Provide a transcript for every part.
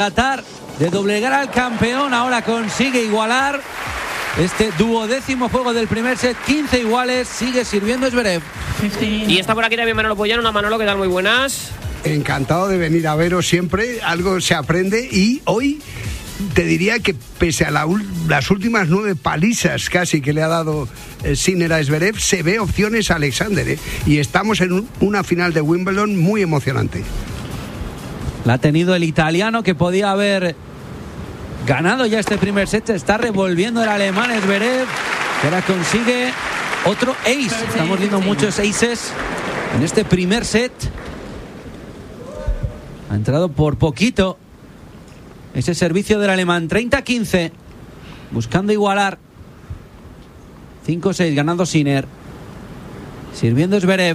Tratar de doblegar al campeón, ahora consigue igualar este 12º juego del primer set, 15 iguales, sigue sirviendo Zverev. Y está por aquí también Manolo Pollano. Una Manolo, ¿qué tal? Muy buenas. Encantado de venir a veros siempre, algo se aprende y hoy te diría que pese a las últimas 9 palizas casi que le ha dado Sinner a Zverev, se ve opciones a Alexander, y estamos en una final de Wimbledon muy emocionante. La ha tenido el italiano, que podía haber ganado ya este primer set. Está revolviendo el alemán Zverev, que ahora consigue otro ace. Estamos viendo muchos aces en este primer set. Ha entrado por poquito ese servicio del alemán. 30-15, buscando igualar. 5-6, ganando Sinner. Sirviendo Zverev.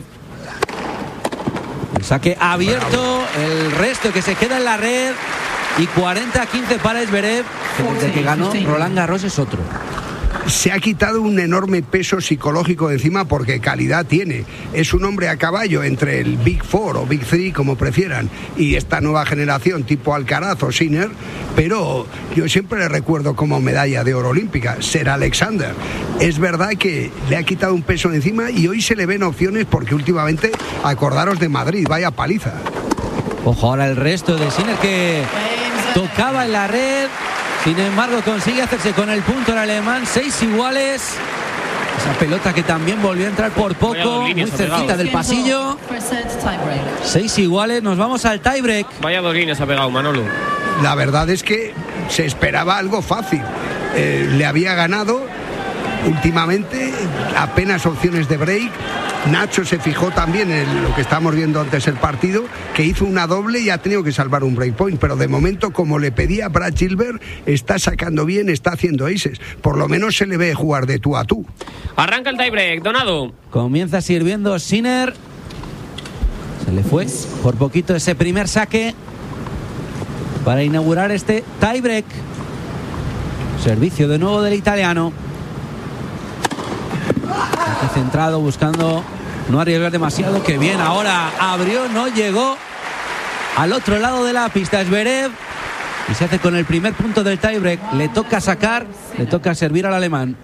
El saque abierto, el resto que se queda en la red. Y 40-15 para Zverev, que desde que ganó Roland Garros es otro. Se ha quitado un enorme peso psicológico de encima, porque calidad tiene. Es un hombre a caballo entre el Big Four o Big Three, como prefieran, y esta nueva generación tipo Alcaraz o Sinner, pero yo siempre le recuerdo como medalla de oro olímpica, Sir Alexander. Es verdad que le ha quitado un peso de encima y hoy se le ven opciones, porque últimamente, acordaros de Madrid, vaya paliza. Ojo ahora el resto de Sinner, que tocaba en la red. Sin embargo, consigue hacerse con el punto el alemán. 6 iguales. Esa pelota que también volvió a entrar por poco, muy cerquita del pasillo. 6 iguales. Nos vamos al tiebreak. Vaya 2 líneas ha pegado Manolo. La verdad es que se esperaba algo fácil. Le había ganado últimamente, apenas opciones de break. Nacho se fijó también en lo que estábamos viendo antes el partido, que hizo una doble y ha tenido que salvar un breakpoint, pero de momento, como le pedía Brad Gilbert, está sacando bien, está haciendo aces. Por lo menos se le ve jugar de tú a tú. Arranca el tiebreak, Donado. Comienza sirviendo Sinner. Se le fue por poquito ese primer saque para inaugurar este tiebreak. Servicio de nuevo del italiano. Está centrado, buscando no arriesgar demasiado. Que bien, ahora abrió, no llegó al otro lado de la pista Zverev, y se hace con el primer punto del tiebreak. Le toca sacar, le toca servir al alemán.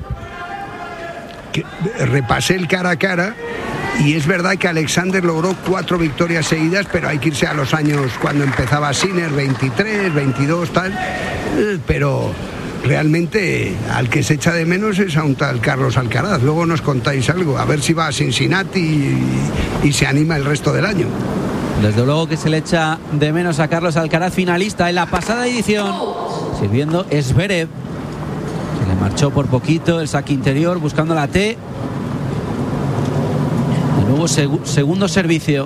Repasé el cara a cara y es verdad que Alexander logró 4 victorias seguidas, pero hay que irse a los años cuando empezaba Sinner, 23, 22, tal, pero realmente al que se echa de menos es a un tal Carlos Alcaraz. Luego nos contáis algo, a ver si va a Cincinnati y se anima el resto del año. Desde luego que se le echa de menos a Carlos Alcaraz, finalista en la pasada edición, sirviendo Zverev. Se le marchó por poquito el saque interior, buscando la T. De nuevo segundo servicio.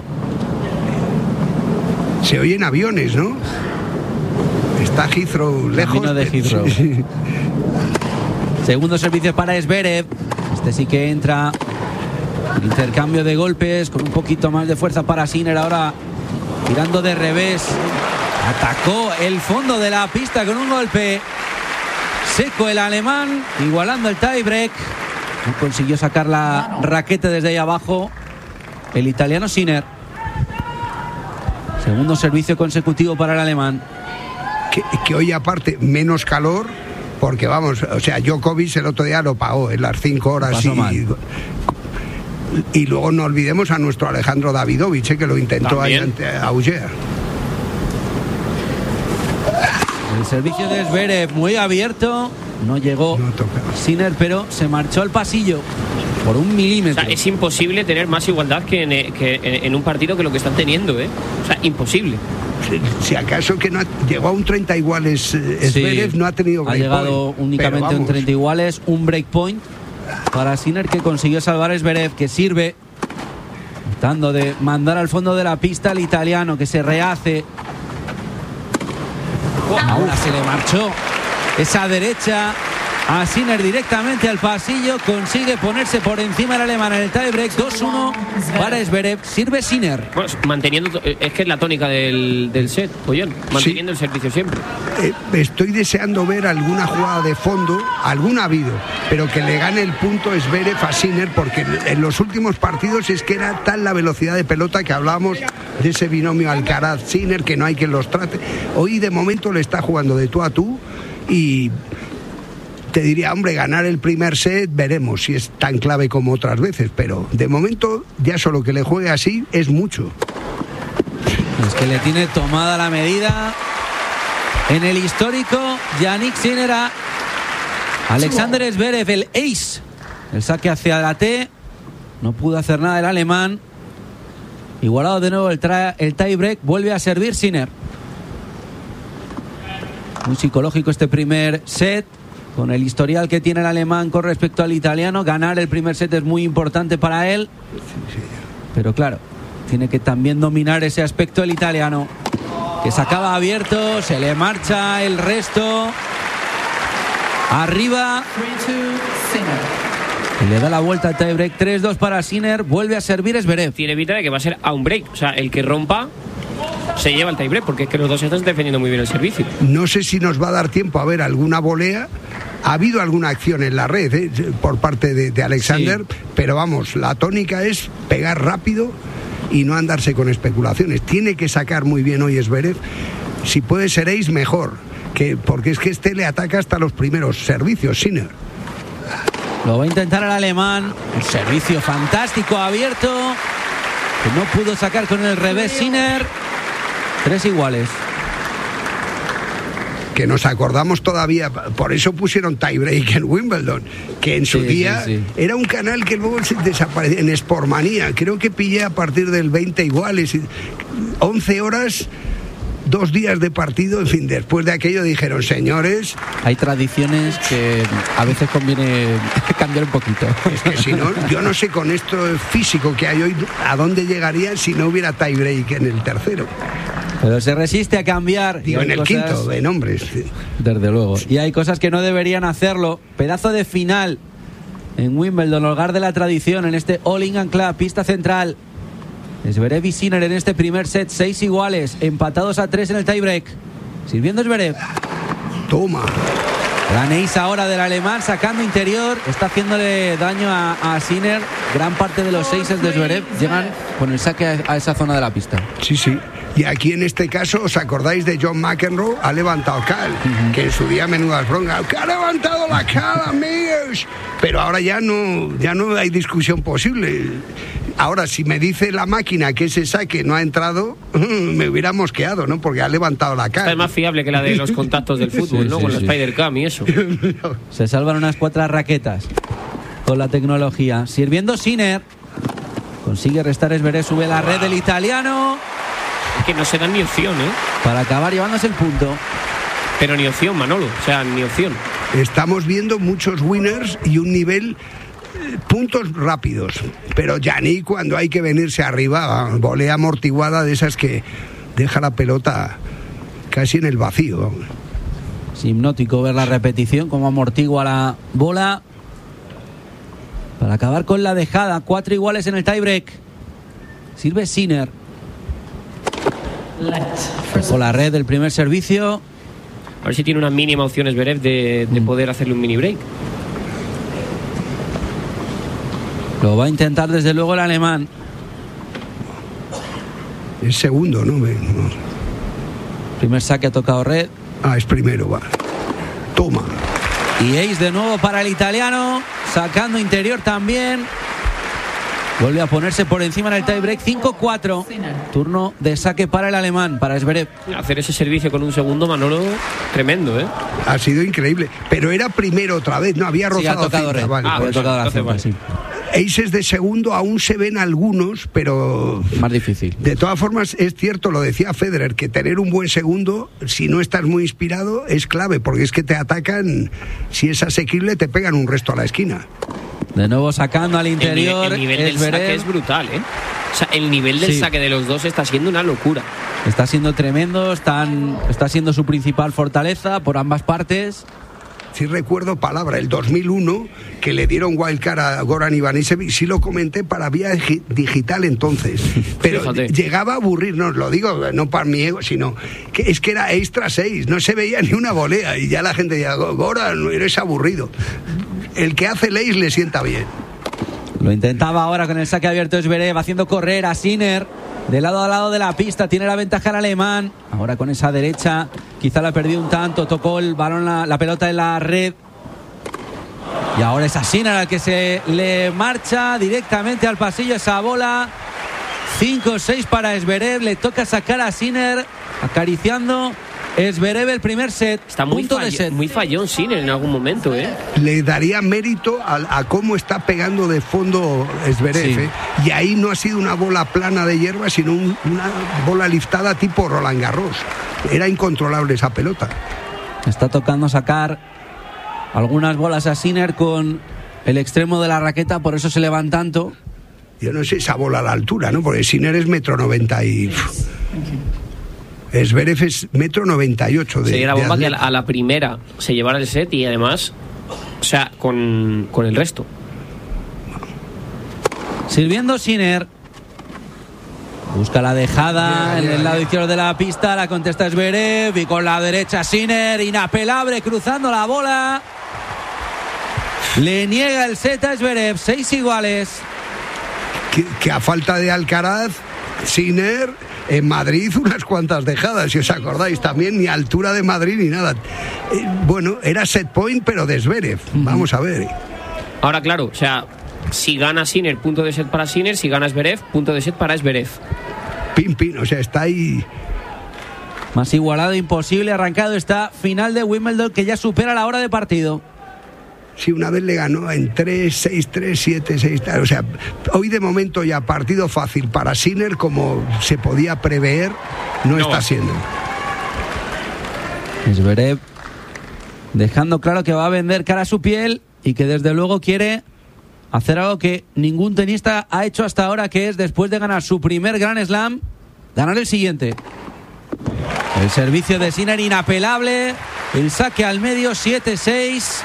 Se oyen aviones, ¿no? Está Heathrow lejos. Camino de Heathrow. Segundo servicio para Zverev. Este sí que entra. Intercambio de golpes con un poquito más de fuerza para Sinner. Ahora tirando de revés. Atacó el fondo de la pista con un golpe seco el alemán, igualando el tiebreak. No consiguió sacar la raqueta desde ahí abajo el italiano Sinner. Segundo servicio consecutivo para el alemán. Que hoy, aparte, menos calor, porque vamos, o sea, Djokovic el otro día lo pagó en las 5 horas y luego no olvidemos a nuestro Alejandro Davidovich, que lo intentó ahí ante Auger. El servicio de Zverev muy abierto, no llegó Sinner, pero se marchó al pasillo por 1 milímetro. O sea, es imposible tener más igualdad que en un partido que lo que están teniendo, ¿eh? O sea, imposible. Si acaso que no llegó a un 30 iguales Zverev, no ha tenido breakpoint. Ha llegado únicamente a un 30 iguales, un breakpoint para Sinner, que consiguió salvar a Zverev, que sirve, tratando de mandar al fondo de la pista al italiano, que se rehace. Ahora se le marchó esa derecha a Sinner directamente al pasillo, consigue ponerse por encima del alemán en el tiebreak. 2-1 para Zverev. Sirve Sinner. Bueno, manteniendo, es que es la tónica del set, Pollón, manteniendo el servicio siempre. Estoy deseando ver alguna jugada de fondo, alguna ha habido, pero que le gane el punto Zverev a Sinner, porque en los últimos partidos es que era tal la velocidad de pelota que hablábamos de ese binomio Alcaraz-Sinner, que no hay quien los trate. Hoy de momento le está jugando de tú a tú y te diría, hombre, ganar el primer set, veremos si es tan clave como otras veces, pero de momento ya solo que le juegue así es mucho. Es que le tiene tomada la medida en el histórico Jannik Sinner a Alexander Zverev, el ace. El saque hacia la T, no pudo hacer nada el alemán. Igualado de nuevo el tiebreak, vuelve a servir Sinner. Muy psicológico este primer set. Con el historial que tiene el alemán con respecto al italiano, ganar el primer set es muy importante para él. Pero claro, tiene que también dominar ese aspecto el italiano, que se acaba abierto, se le marcha el resto. Arriba. Y le da la vuelta al tiebreak. 3-2 para Sinner. Vuelve a servir Zverev. Tiene pinta de que va a ser a un break. O sea, el que rompa se lleva el tiebreak, porque es que los dos están defendiendo muy bien el servicio. No sé si nos va a dar tiempo a ver alguna volea. Ha habido alguna acción en la red por parte de Alexander, sí, pero vamos, la tónica es pegar rápido y no andarse con especulaciones. Tiene que sacar muy bien hoy Zverev. Si puede ser ace, mejor, porque es que este le ataca hasta los primeros servicios, Sinner. Lo va a intentar el alemán. Un servicio fantástico abierto, que no pudo sacar con el revés Sinner. 3 iguales. Que nos acordamos todavía, por eso pusieron tiebreak en Wimbledon, que en su día era un canal que luego desapareció en Sportmanía. Creo que pillé a partir del 20 iguales, 11 horas, 2 días de partido. En fin, después de aquello dijeron, señores, hay tradiciones que a veces conviene cambiar un poquito. Es que si no, yo no sé con esto físico que hay hoy a dónde llegarían si no hubiera tiebreak en el tercero. Pero se resiste a cambiar. Digo, en el quinto, en hombres. Desde luego. Y hay cosas que no deberían hacerlo. Pedazo de final en Wimbledon, hogar de la tradición, en este All England Club, pista central. Zverev y Sinner en este primer set, 6 iguales, empatados a 3 en el tiebreak. Sirviendo Zverev. Toma. Gran ace ahora del alemán, sacando interior. Está haciéndole daño a Sinner. Gran parte de los aces de Zverev llegan con el saque a esa zona de la pista. Sí, sí. Y aquí en este caso, ¿os acordáis de John McEnroe? Ha levantado cal, que en su día menudas broncas. ¡Que ha levantado la cal, amigos! Pero ahora ya no hay discusión posible. Ahora, si me dice la máquina que ese saque no ha entrado, me hubiera mosqueado, ¿no? Porque ha levantado la cal. Esta es más fiable que la de los contactos del fútbol, sí, ¿no? Sí, con la Spider Cam y eso. Se salvan unas 4 raquetas con la tecnología. Sirviendo Sinner. Consigue restar Zverev, sube la red del italiano. Es que no se dan ni opción, ¿eh? Para acabar llevándose el punto. Pero ni opción, Manolo. O sea, ni opción. Estamos viendo muchos winners y un nivel, puntos rápidos. Pero Jannik, cuando hay que venirse arriba, volea amortiguada de esas que deja la pelota casi en el vacío. Es hipnótico ver la repetición, como amortigua la bola. Para acabar con la dejada, 4 iguales en el tiebreak. Sirve Sinner. Por la red del primer servicio. A ver si tiene una mínima opción Zverev de poder hacerle un mini break. Lo va a intentar desde luego el alemán. Es segundo, ¿no? Primer saque ha tocado red. Es primero, va. Toma. Y ace de nuevo para el italiano. Sacando interior también. Vuelve a ponerse por encima en el tiebreak. 5-4. Turno de saque para el alemán, para Zverev. Hacer ese servicio con un segundo, Manolo, tremendo, ¿eh? Ha sido increíble. Pero era primero otra vez, ¿no? Había rozado cinta. Red. Vale, había tocado la cinta, sí. Aces de segundo aún se ven algunos, pero más difícil. De todas formas, es cierto, lo decía Federer, que tener un buen segundo, si no estás muy inspirado, es clave, porque es que te atacan, si es asequible, te pegan un resto a la esquina. De nuevo sacando al interior. El nivel del saque es brutal, ¿eh? O sea, el nivel del saque de los dos está siendo una locura. Está siendo tremendo, está siendo su principal fortaleza por ambas partes. sí recuerdo palabra, el 2001, que le dieron wildcard a Goran Ivanisevic, sí lo comenté para vía digital entonces, pero Fíjate. llegaba a aburrir, no os lo digo, no para mi ego, sino que es que era 6 tras 6, no se veía ni una volea, y ya la gente decía, Goran, eres aburrido. El que hace el ace le sienta bien. Lo intentaba ahora con el saque abierto Zverev, haciendo correr a Sinner de lado a lado de la pista. Tiene la ventaja el alemán. Ahora con esa derecha, quizá la ha perdido un tanto. Tocó el balón, la pelota en la red. Y ahora es a Sinner al que se le marcha directamente al pasillo esa bola. 5-6 para Zverev. Le toca sacar a Sinner, acariciando Zverev el primer set. Está muy fallón Sinner en algún momento, ¿eh? Le daría mérito a cómo está pegando de fondo Zverev, Sí. Y ahí no ha sido una bola plana de hierba, sino una bola liftada tipo Roland Garros. Era incontrolable esa pelota. Está tocando sacar algunas bolas a Sinner con el extremo de la raqueta, por eso se le van tanto. Yo no sé esa bola a la altura, ¿no? Porque Sinner es 1,90 m y... Zverev es 1,98 m. Sería la bomba que a la primera se llevara el set y además, o sea, con el resto. Sirviendo Sinner. Busca la dejada en el lado izquierdo de la pista. La contesta Zverev. Y con la derecha Sinner. Inapelable cruzando la bola. Le niega el set a Zverev. 6 iguales. Que a falta de Alcaraz, Sinner en Madrid unas cuantas dejadas, si os acordáis, también ni altura de Madrid ni nada. Bueno, era set point, pero de Zverev. Vamos a ver. Ahora, claro, o sea, si gana Sinner, punto de set para Sinner. Si gana Zverev, punto de set para Zverev. Pin, pin, o sea, está ahí. Más igualado imposible. Arrancado esta final de Wimbledon que ya supera la hora de partido. Sí, una vez le ganó en 3, 6-3, 7-6. O sea, hoy de momento ya partido fácil para Sinner, como se podía prever, no está siendo. Zverev dejando claro que va a vender cara a su piel y que desde luego quiere hacer algo que ningún tenista ha hecho hasta ahora, que es, después de ganar su primer Grand Slam, ganar el siguiente. El servicio de Sinner inapelable, el saque al medio, 7-6.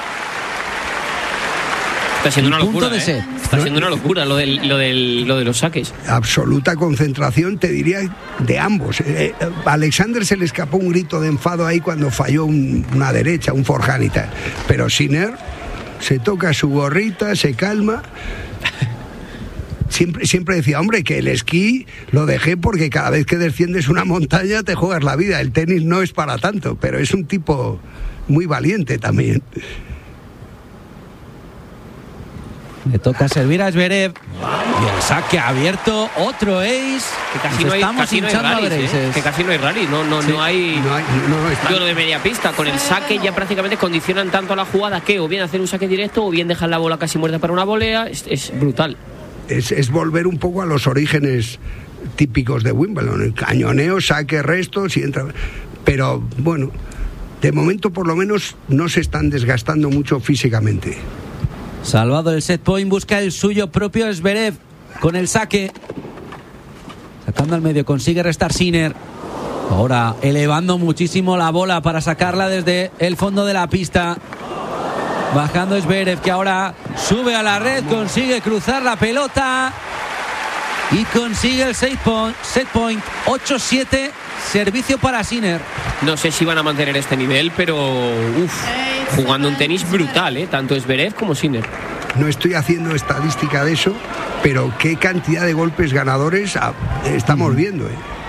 Está siendo una Punto locura, de set. Está siendo una locura lo de los saques. Absoluta concentración, te diría, de ambos. A Alexander se le escapó un grito de enfado ahí cuando falló una derecha, un forehand y tal. Pero Sinner se toca su gorrita, se calma. Siempre decía, hombre, que el esquí lo dejé porque cada vez que desciendes una montaña te juegas la vida. El tenis no es para tanto, pero es un tipo muy valiente también. Le toca servir a Zverev. Y el saque abierto, otro ace. Que casi no hay rallies, que casi no hay rally. No hay. Duelo de media pista. Con el saque ya prácticamente condicionan tanto la jugada que o bien hacer un saque directo o bien dejar la bola casi muerta para una volea. Es brutal. Es volver un poco a los orígenes típicos de Wimbledon. El cañoneo, saque, restos y entra. Pero bueno, de momento por lo menos no se están desgastando mucho físicamente. Salvado el set point, busca el suyo propio Zverev con el saque. Sacando al medio, consigue restar Sinner. Ahora elevando muchísimo la bola para sacarla desde el fondo de la pista. Bajando Zverev, que ahora sube a la red, consigue cruzar la pelota y consigue el set point. 8-7, servicio para Sinner. No sé si van a mantener este nivel, pero jugando un tenis brutal, tanto Zverev como Sinner. No estoy haciendo estadística de eso, pero qué cantidad de golpes ganadores estamos viendo.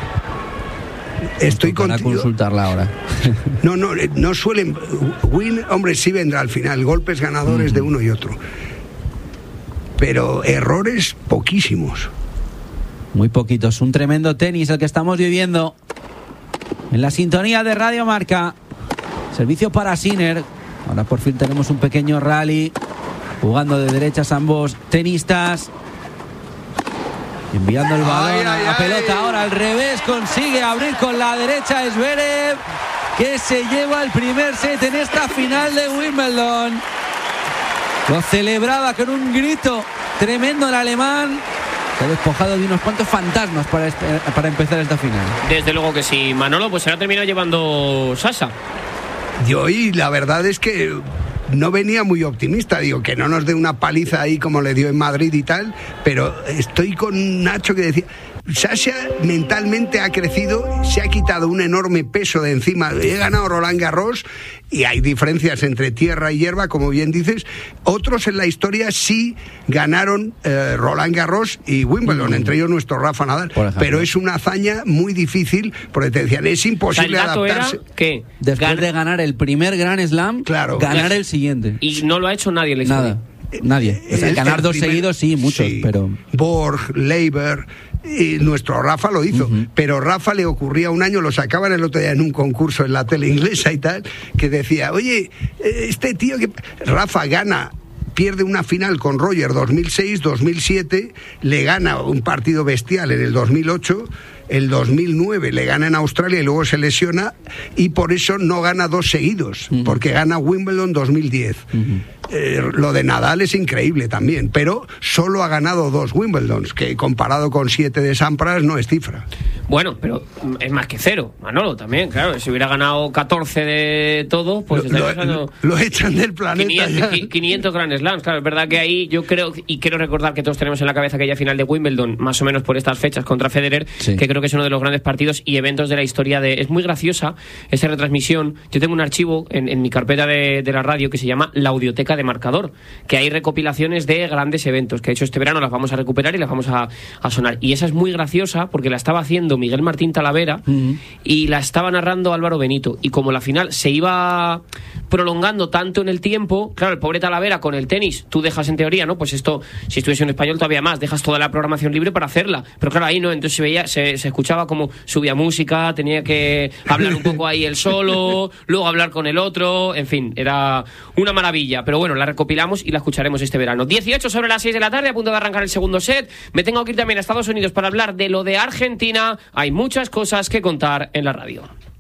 Estoy contigo. Para consultarla ahora. No suelen. Hombre, sí vendrá al final. Golpes ganadores de uno y otro. Pero errores poquísimos. Muy poquitos. Un tremendo tenis el que estamos viviendo. En la sintonía de Radio Marca. Servicio para Sinner. Ahora por fin tenemos un pequeño rally. Jugando de derechas ambos tenistas. Enviando el balón a pelota ahora al revés. Consigue abrir con la derecha Zverev, que se lleva el primer set en esta final de Wimbledon. Lo celebraba con un grito tremendo el alemán. Se ha despojado de unos cuantos fantasmas para empezar esta final. Desde luego que sí. Manolo, pues se la ha terminado llevando Sasa. Y hoy la verdad es que no venía muy optimista, digo, que no nos dé una paliza ahí como le dio en Madrid y tal, pero estoy con Nacho que decía, Sasha mentalmente ha crecido, se ha quitado un enorme peso de encima, he ganado Roland Garros y hay diferencias entre tierra y hierba, como bien dices. Otros en la historia sí ganaron Roland Garros y Wimbledon, entre ellos nuestro Rafa Nadal, pero es una hazaña muy difícil, porque te decían, es imposible adaptarse. Era que después de ganar el primer Grand Slam, ganar el siguiente. Y no lo ha hecho nadie en la historia. Nadie. O sea, ganar dos seguidos, sí, muchos, pero... Borg, Leiber... Y nuestro Rafa lo hizo, pero Rafa le ocurría un año, lo sacaban el otro día en un concurso en la tele inglesa y tal, que decía, oye, este tío que... Rafa pierde una final con Roger 2006, 2007, le gana un partido bestial en el 2008, el 2009 le gana en Australia y luego se lesiona, y por eso no gana dos seguidos, porque gana Wimbledon 2010. Lo de Nadal es increíble también, pero solo ha ganado 2 Wimbledons, que comparado con 7 de Sampras no es cifra. Bueno, pero es más que 0, Manolo, también, claro. Si hubiera ganado 14 de todo, pues lo echan del planeta. 500 Grand Slams, claro. Es verdad que ahí yo creo, y quiero recordar que todos tenemos en la cabeza aquella final de Wimbledon, más o menos por estas fechas contra Federer, que creo que es uno de los grandes partidos y eventos de la historia de... Es muy graciosa esa retransmisión. Yo tengo un archivo en mi carpeta de la radio que se llama La Audioteca de Marcador, que hay recopilaciones de grandes eventos, que de hecho este verano las vamos a recuperar y las vamos a sonar. Y esa es muy graciosa porque la estaba haciendo Miguel Martín Talavera y la estaba narrando Álvaro Benito. Y como la final se iba prolongando tanto en el tiempo, claro, el pobre Talavera con el tenis, tú dejas en teoría, ¿no? Pues esto, si estuviese en español todavía más, dejas toda la programación libre para hacerla. Pero claro, ahí no, entonces se escuchaba como subía música, tenía que hablar un poco ahí él solo, luego hablar con el otro, en fin, era una maravilla. Pero bueno, la recopilamos y la escucharemos este verano. 18 sobre las 6 de la tarde, a punto de arrancar el segundo set. Me tengo que ir también a Estados Unidos para hablar de lo de Argentina. Hay muchas cosas que contar en la radio.